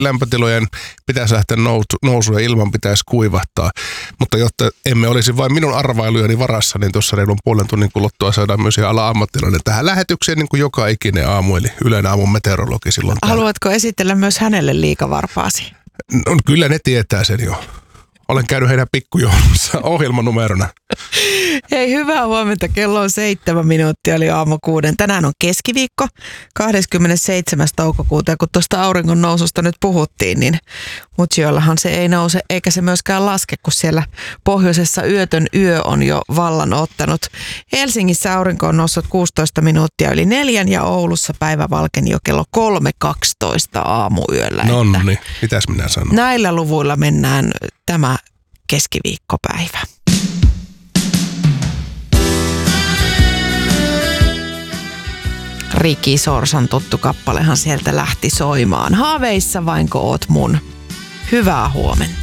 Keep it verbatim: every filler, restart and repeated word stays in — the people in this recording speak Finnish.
lämpötilojen pitäisi lähteä nousuun ja ilman pitäisi kuivahtaa. Mutta jotta emme olisi vain minun arvailujani varassa, niin tuossa reilun puolen tunnin kuluttua saadaan myös ala ammattilainen tähän lähetykseen, niin kuin joka ikinen aamu, eli Ylen aamun meteorologi silloin täällä. Haluatko esitellä myös hänelle liikavarpaasi? No, kyllä ne tietää sen jo. Olen käynyt heidän pikkujoulussa ohjelmanumerona. Hei, hyvää huomenta. Kello on seitsemän minuuttia, eli aamu kuuden. Tänään on keskiviikko, kahdeskymmenesseitsemäs toukokuuta. Ja kun tuosta auringon noususta nyt puhuttiin, niin Mutsiollahan se ei nouse, eikä se myöskään laske, kun siellä pohjoisessa yötön yö on jo vallan ottanut. Helsingissä aurinko on noussut kuusitoista minuuttia yli neljän ja Oulussa päivä valkeni jo kello kolme kaksitoista aamuyöllä. No niin, mitäs minä sanon? Näillä luvuilla mennään tämä keskiviikkopäivä. Riki Sorsan tuttu kappalehan sieltä lähti soimaan. Haaveissa vainko oot mun. Hyvää huomenta.